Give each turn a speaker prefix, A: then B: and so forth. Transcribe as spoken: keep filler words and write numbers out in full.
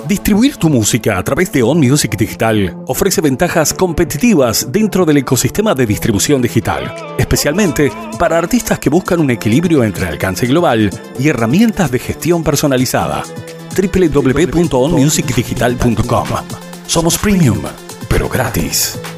A: Distribuir tu música a través de On Music Digital ofrece ventajas competitivas dentro del ecosistema de distribución digital, especialmente para artistas que buscan un equilibrio entre alcance global y herramientas de gestión personalizada. doble u doble u doble u punto on music digital punto com. Somos premium, pero gratis.